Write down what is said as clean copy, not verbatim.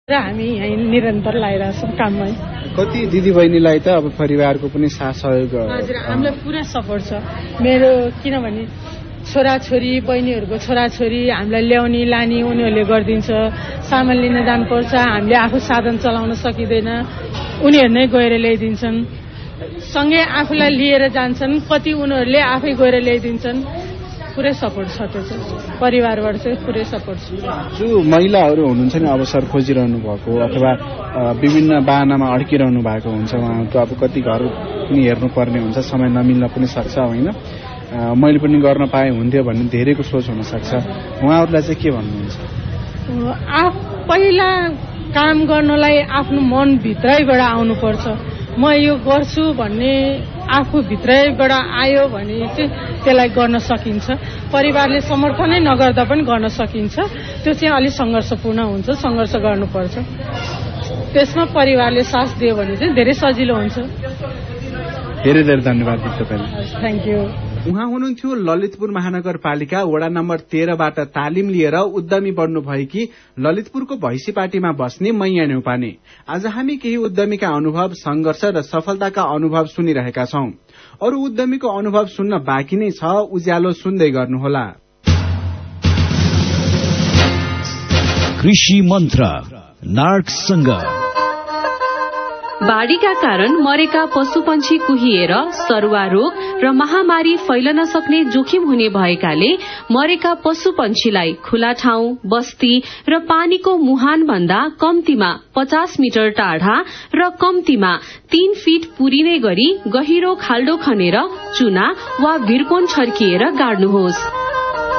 र हामी यही निरन्तर लागिरहेछौँ काममै। कति दिदीबहिनीलाई त अब परिवारको पनि साथ सहयोग? हजुर, हामीलाई पुरा सपोर्ट छ। मेरो किनभने छोराछोरी बहिनीहरूको छोराछोरी हामीलाई ल्याउने लाने उनीहरूले गरिदिन्छ। सामान लिन जानुपर्छ, हामीले आफू साधन चलाउन सकिँदैन, उनीहरू नै गएर ल्याइदिन्छन्। सँगै आफूलाई लिएर जान्छन्, कति उनीहरूले आफै गएर ल्याइदिन्छन्। पुरै सपोर्ट छ, त्यो चाहिँ परिवारबाट चाहिँ पुरै सपोर्ट छ। जो महिलाहरू हुनुहुन्छ नि अवसर खोजिरहनु भएको अथवा विभिन्न बाहनामा अड्किरहनु भएको हुन्छ, उहाँको अब कति घर पनि हेर्नुपर्ने हुन्छ, समय नमिल्न पनि सक्छ होइन, मैले पनि गर्न पाएँ हुन्थ्यो भन्ने धेरैको सोच हुनसक्छ, उहाँहरूलाई चाहिँ के भन्नुहुन्छ? पहिला काम गर्नलाई आफ्नो मनभित्रैबाट आउनुपर्छ। म यो गर्छु भन्ने आफूभित्रैबाट आयो भने चाहिँ त्यसलाई गर्न सकिन्छ। परिवारले समर्थनै नगर्दा पनि गर्न सकिन्छ। त्यो चाहिँ अलिक सङ्घर्षपूर्ण हुन्छ, सङ्घर्ष गर्नुपर्छ। त्यसमा परिवारले साथ दियो भने चाहिँ धेरै सजिलो हुन्छ। धेरै धेरै धन्यवाद तपाईँलाई। Thank you. उहाँ हुनुहुन्थ्यो ललितपुर महानगरपालिका वडा नम्बर 13बाट तालिम लिएर उद्यमी बन्नु भएकी ललितपुरको भैँसीपाटीमा बस्ने मैया न्यौपाने। आज हामी केही उद्यमीका अनुभव, संघर्ष र सफलताका अनुभव सुनिरहेका छौं। अरू उद्यमीको अनुभव सुन्न बाँकी नै छ, उज्यालो सुन्दै गर्नुहोला। कृषि मन्त्र नार्कसँग। बाढ़ीका कारण मरेका पशुपन्छी कुहिएर सरुवा रोग र महामारी फैलन सक्ने जोखिम हुने भएकाले मरेका पशुपन्छीलाई खुला ठाउँ, बस्ती र पानीको मुहान भन्दा कम्तीमा 50 मिटर टाढा र कम्तीमा 3 फिट पुरिने गरी गहिरो खाल्डो खनेर चुना वा भिरकोन छर्किएर गाड्नुहोस्।